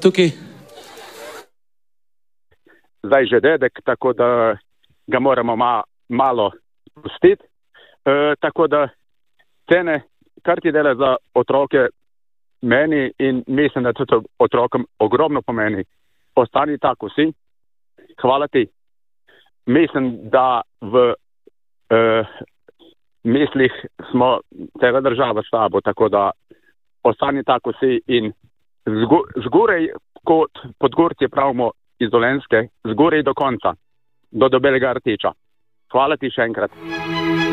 tukaj? Zdaj že dedek, tako da ga moramo malo pustiti. Tako da cene, kar ti dela za otroke, meni in mislim, da tudi otrokom ogromno pomeni. Ostani tako si. Hvala ti. Mislim, da v mislih smo cela država s tabo, tako da ostani tako si in zgoraj, kot Podgorci pravimo iz Dolenjske, zgoraj do konca, do Belega rtiča. Hvala ti še enkrat.